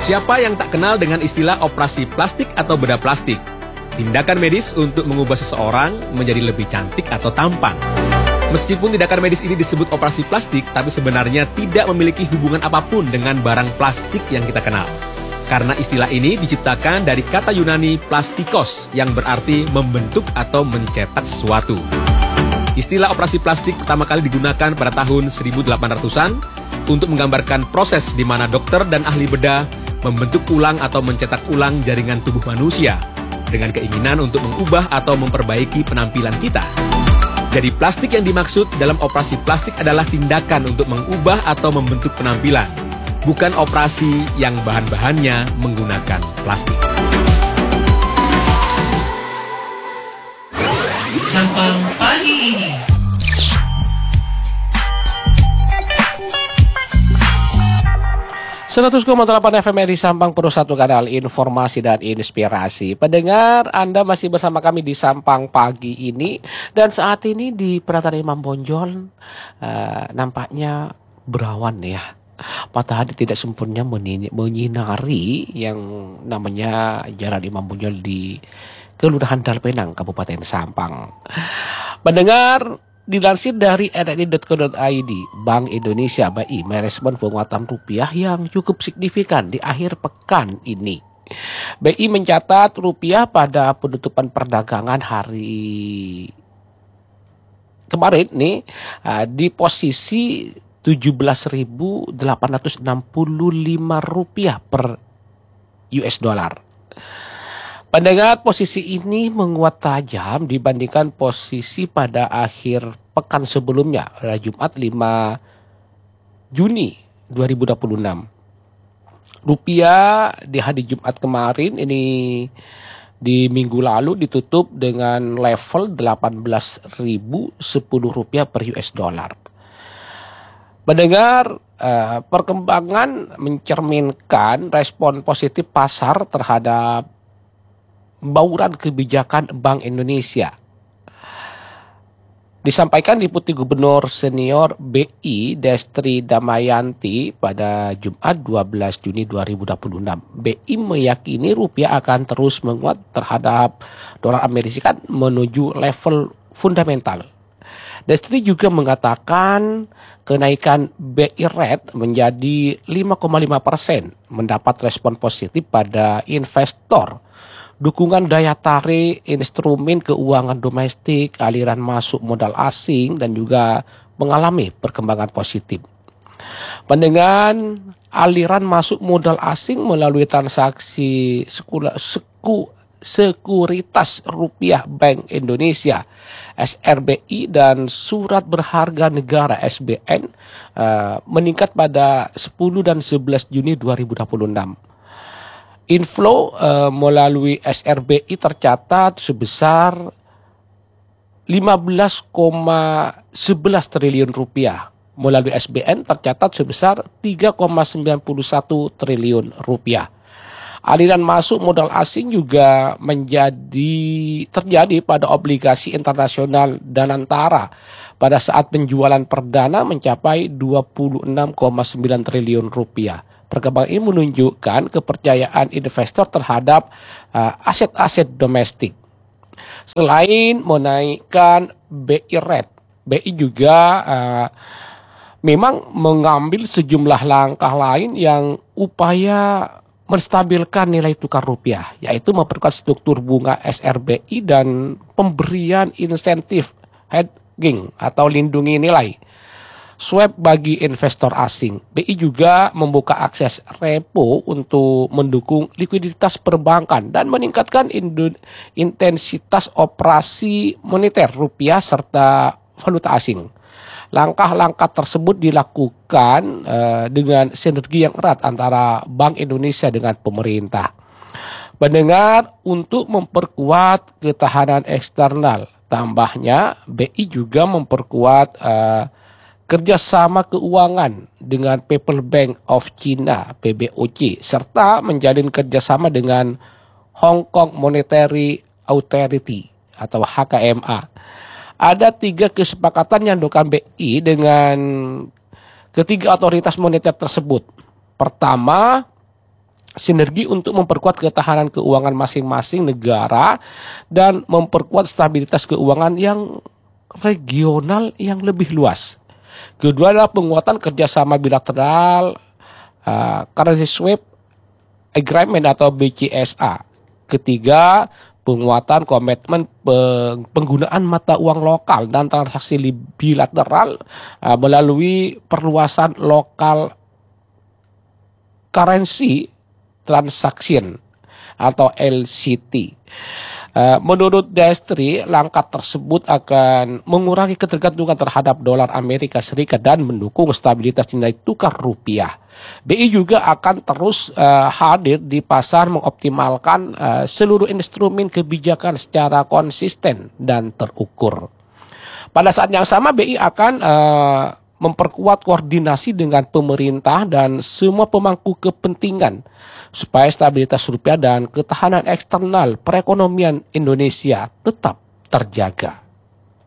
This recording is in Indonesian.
Siapa yang tak kenal dengan istilah operasi plastik atau bedah plastik? Tindakan medis untuk mengubah seseorang menjadi lebih cantik atau tampan. Meskipun tindakan medis ini disebut operasi plastik, tapi sebenarnya tidak memiliki hubungan apapun dengan barang plastik yang kita kenal. Karena istilah ini diciptakan dari kata Yunani plastikos yang berarti membentuk atau mencetak sesuatu. Istilah operasi plastik pertama kali digunakan pada tahun 1800-an untuk menggambarkan proses di mana dokter dan ahli bedah membentuk ulang atau mencetak ulang jaringan tubuh manusia dengan keinginan untuk mengubah atau memperbaiki penampilan kita. Jadi plastik yang dimaksud dalam operasi plastik adalah tindakan untuk mengubah atau membentuk penampilan, bukan operasi yang bahan-bahannya menggunakan plastik. Sampang pagi ini. Seratus 100,8 FM di Sampang, Pro 1 kanal informasi dan inspirasi. Pendengar, Anda masih bersama kami di Sampang pagi ini. Dan saat ini di Perantara Imam Bonjol nampaknya berawan ya. Matahari tidak sempurna menyinari yang namanya Jalan Imam Bonjol di Kelurahan Dalpenang, Kabupaten Sampang. Pendengar, dilansir dari rni.co.id, Bank Indonesia (BI) merespon penguatan rupiah yang cukup signifikan di akhir pekan ini. BI mencatat rupiah pada penutupan perdagangan hari kemarin nih di posisi 17.865 rupiah per US dollar. Pendengar, posisi ini menguat tajam dibandingkan posisi pada akhir pekan sebelumnya, pada Jumat 5 Juni 2026. Rupiah di hari Jumat kemarin ini di minggu lalu ditutup dengan level 18.010 rupiah per US dollar. Pendengar, perkembangan mencerminkan respon positif pasar terhadap bauran kebijakan Bank Indonesia. Disampaikan Deputi Gubernur Senior BI Destri Damayanti pada Jumat 12 Juni 2026. BI meyakini rupiah akan terus menguat terhadap dolar Amerika Serikat menuju level fundamental. Destri juga mengatakan kenaikan BI rate menjadi 5,5% mendapat respon positif pada investor. Dukungan daya tarik instrumen keuangan domestik, aliran masuk modal asing, dan juga mengalami perkembangan positif. Pendengar, aliran masuk modal asing melalui transaksi sekuritas rupiah Bank Indonesia (SRBI) dan surat berharga negara (SBN) meningkat pada 10 dan 11 Juni 2026. Inflow melalui SRBI tercatat sebesar 15,11 triliun rupiah. Melalui SBN tercatat sebesar 3,91 triliun rupiah. Aliran masuk modal asing juga terjadi pada obligasi internasional dan antara pada saat penjualan perdana mencapai 26,9 triliun rupiah. Perkembangan ini menunjukkan kepercayaan investor terhadap aset-aset domestik. Selain menaikkan BI rate, BI juga memang mengambil sejumlah langkah lain yang upaya menstabilkan nilai tukar rupiah, yaitu memperkuat struktur bunga SRBI dan pemberian insentif hedging atau lindungi nilai swap bagi investor asing. BI juga membuka akses repo untuk mendukung likuiditas perbankan dan meningkatkan intensitas operasi moneter rupiah serta valuta asing. Langkah-langkah tersebut dilakukan dengan sinergi yang erat antara Bank Indonesia dengan pemerintah. Pendengar, untuk memperkuat ketahanan eksternal, tambahnya BI juga memperkuat kerjasama keuangan dengan People's Bank of China (PBOC) serta menjalin kerjasama dengan Hong Kong Monetary Authority atau HKMA. Ada 3 kesepakatan yang dilakukan BI dengan ketiga otoritas moneter tersebut. Pertama, sinergi untuk memperkuat ketahanan keuangan masing-masing negara dan memperkuat stabilitas keuangan yang regional yang lebih luas. Kedua adalah penguatan kerjasama bilateral, currency swap agreement atau BCSA. Ketiga, penguatan komitmen penggunaan mata uang lokal dan transaksi bilateral melalui perluasan lokal currency transaction atau LCT. Menurut Destri, langkah tersebut akan mengurangi ketergantungan terhadap dolar Amerika Serikat dan mendukung stabilitas nilai tukar rupiah. BI juga akan terus hadir di pasar mengoptimalkan seluruh instrumen kebijakan secara konsisten dan terukur. Pada saat yang sama, BI akan memperkuat koordinasi dengan pemerintah dan semua pemangku kepentingan supaya stabilitas rupiah dan ketahanan eksternal perekonomian Indonesia tetap terjaga.